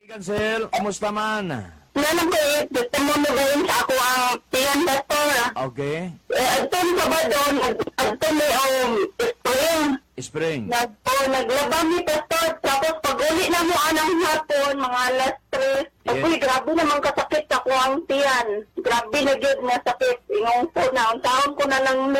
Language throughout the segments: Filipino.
Cancel, kumusta man? Nalang kayo, gusto mo na gawin sa ako ang tiyan pastor. Okay. Agtun ka ba doon? Agtun may spring. Spring. Naglabang ni pastor. Tapos pag uli na mo anang hapon, mga alas 3. Yes. Uy, grabe naman kasakit ako ang tiyan. Grabe na yun na sakit. Ingong po na. Unsaon ko na lang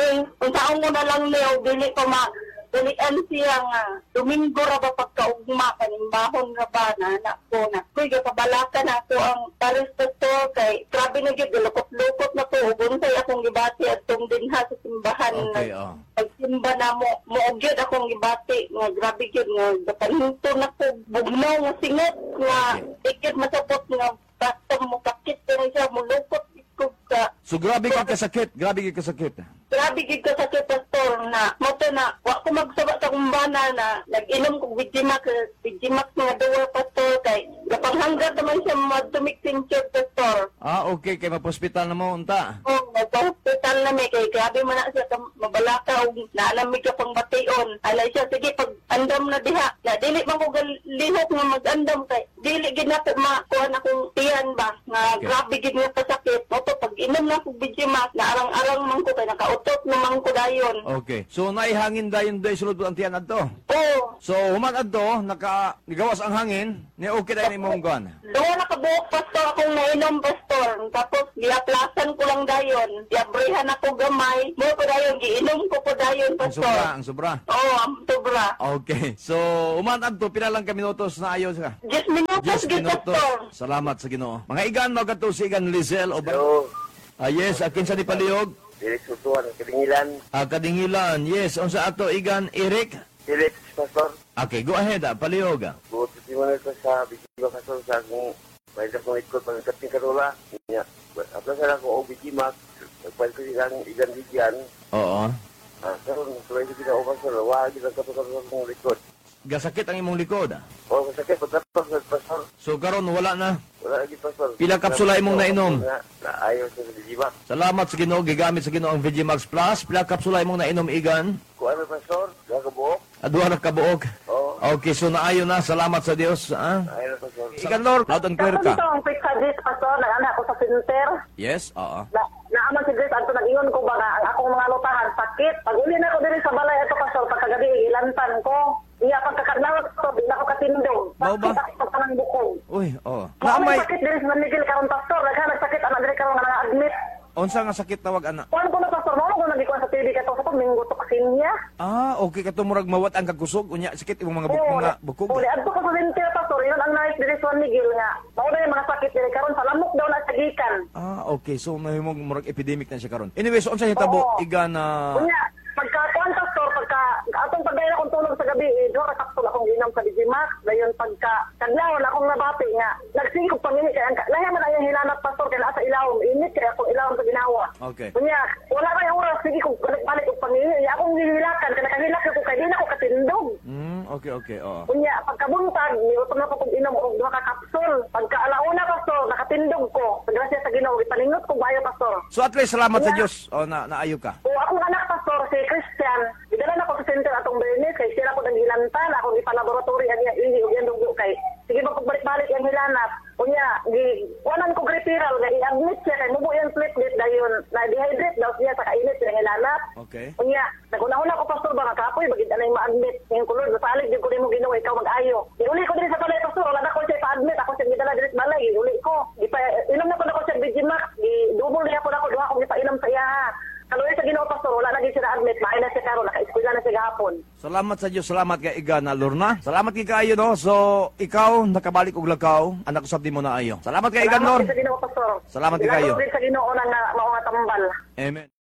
ni. Dili ko Dalian siya nga, Domingo ra ba pagkaugma, kanimbahon ra ba na anak ko na. Kuy, kapabalakan ako ang pares pastor kay grabe na yun, lukot-lukot na po. Ubuntay akong gibati at dinha sa simbahan. Okay, Pagsimba na mo ugyod akong gibati. Nga grabe yun, nga dapaninto na po. Bugnaw nga singot, nga ikit masapot nga basta mo kakit ko rin siya, mulukot ikog ka. So grabe ka kasakit, grabe ka kasakit. Grabe gid ka sakit pastor na moto na wa ko magsaba sa kumbana na nag-inom kog Vigimax nga duwa pastor kay gapanghanggat naman siya madumikting church pastor. Okay, kay mapospital na mo unta. Nagpa-hospital na may kay grabe man na siya mabalaka og naalamig ka pang bation. Alay siya sige pag andam na diha. Na dili man ko lihok nga mag-andam kay dili gid na po makuha akong tiyan ba nga Okay. grabe gid nga pasakit. Moto pag inom na kog Vigimax na arang-arang man ko kay nakautot naman ko dayon. Okay. So naihangin dayon day sulod ang tiyan adto. Oo. So human adto nagawas ang hangin, ni okay dayon imong gan. Doon nakabuok pastor akong nainom pastor. Tapos giaplasan ko lang dayon. Giabrihan ako gamay. Mo ko dayon giinom ko po dayon Ang sobra, pastor. ang sobra. Oo, ang sobra. Okay. So human adto pila lang ka minutos na ayos ka. 10 minutos 10 gid minutos. pastor. Salamat sa Ginoo. Mga igan mo kadto si igan Lizel o ba? Hello, Yes, akin sa ni Paliog. Felix Utuan, Kadingilan, Kadingilan. Yes, unsa ato igan Eric? Felix Pastor, Okay, go ahead, Paliog. buot si mo ko sa Bigimax Pastor sa akong pwede akong ikot pang kating karola. Apla sa ako o Bigimax, pwede ko igan bigyan. Oo. Karon, tuloy ko sila o Pastor, wag ilang kapag akong likod. Gasakit ang imong likod. O, masakit, pagkatapos sa Pastor, So karon wala na. wala lagi Pastor. Pila kapsula imong nainom? Ayaw sa Bigimax. Salamat sa Ginoo, gigamit sa Ginoo ang Vigimax Plus. Pila kapsula imong nainom igan? Kuha na Pastor, kakabuok. Aduha na kabuok. O, Okay, so naayo na. Salamat sa Dios. ayaw na Pastor. Ikan Lord, loud and clear ka. ang quick service pastor, nag-anak ko sa center. Yes, oo. Naaman si Grace, anto nag-ingon ko ba nga ang akong mga lutahan sakit. Pag uli na ko diri sa balay ato pastor, pagkagabi ilantan ko. Iya pagkakadlawat ko, di na ko katindog. Mao ba? Sakit ako sa bukog. Uy, oo. Naamay Naamay, sakit diri sa San Miguel karon pastor, nagsakit anak diri karon nga na-admit. unsa nga sakit tawag ana? Kuan ko na pastor, mo ko nagikuan sa TV kato sa minggo toksin niya. Okay ka murag mawat ang kagkusog. Unya, sakit imong mga bukog. Uli adto ko sa center pastor, yun ang nais diri sa San Miguel nga. Mao na yung mga sakit diri karon sa lamok daw na sa gikan. Okay. So, mahimong murag epidemic na siya karon. Anyway, so unsa hitabo Oo. iga na... Kunya, pagka-kuan pastor, atong pagdaya akong tulog sa gabi, dora kapsul akong ginom sa Digimax, dayon kadlaw na akong nabati nga, nagsingkog pangini kay ang lahi man ang hinanap pastor kay naa sa ilawom, init kay akong ilawom sa ginawa. Okay. Kunya, wala pa yung oras, sige kong balik og pangini, akong gihilakan, kaya nakahilak ko kay di na ko katindog. Okay, oo. Kunya, pagkabuntag, niutom na ko kong inom og duha ka kapsul. Pagka alauna pastor, nakatindog ko. Grasya sa Ginoo, ipaningot ko bayo pastor. So at least salamat sa Dios. Naayo ka. O akong anak pastor, si Christian, gidala na ko sa center atong Bernes, kay sila ko naghilantan, akong ipalaboratory ang ihi o yan dugo kay. Sige ba pagbalik-balik yung hilanap. Kunya, wanan ko referral, i-admit siya, kay mubo yung platelet dayon, na-dehydrate daw siya sa kainit ng hilanap. Okay. Kunya, naguna-una ko pastor ba, kapoy, bagid na yung ma-admit. Yung kulod, nasalig din ko rin mo ginawa, ikaw mag-ayo. Iuli ko din sa balay pastor, wala na ko siya pa-admit, ako siya gidala din sa balay, iuli ko. Inom na ko na ko siya Vigimax, double niya ko na ko, duha ko ipainom sa iya. Kaluoy sa Ginoo pastor, wala na din siya na-admit, maay na siya karon, naka-eskwela na siya gahapon. Salamat sa Dios, salamat kay iga na Lorna. Salamat kay kayo no. So ikaw nakabalik og lakaw, anak usab di mo na ayo. Salamat kay iga Lord. Salamat sa Ginoo pastor. Salamat kay kayo. Salamat din sa Ginoo na mao nga tambal. Amen.